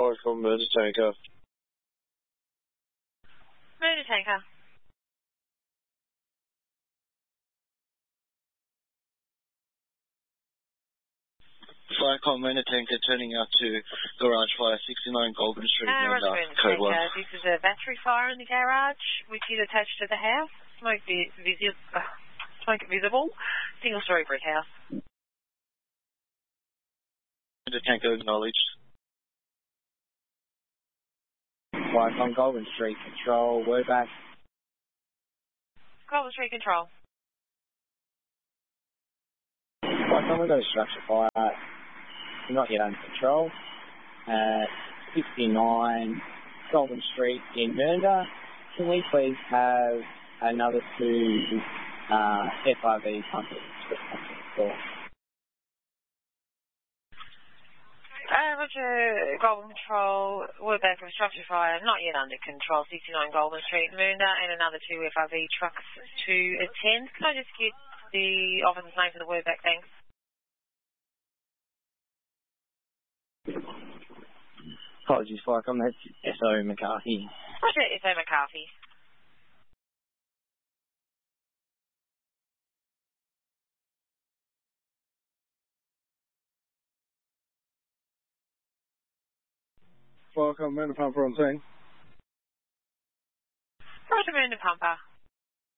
Foxtrot Murder Tanker. Murder Tanker. Flycom Murder Tanker turning out to Garage Fire 69 Goulburn Street, Roger, Murder, Murder code 1. Tanker. This is a battery fire in the garage, which is attached to the house. Smoke visible. Single-story brick house. Murder Tanker acknowledged. Flycom Goulburn Street Control, word back. Goulburn Street Control. Flycom, we've got a structure fire, not yet under control, at 69 Goulburn Street in Mernda. Can we please have another 2 FRV pumpers? Roger, Goulburn Control, we're back from structure fire, not yet under control, 69 Goulburn Street, Mernda, and another 2 FRV trucks to attend. Can I just get the officer's name for the word back, thanks? Apologies, Flycom, that's S.O. McCarthy. Roger, S.O. McCarthy. Flycom Murder Pumper on scene. Roger, Murder Pumper.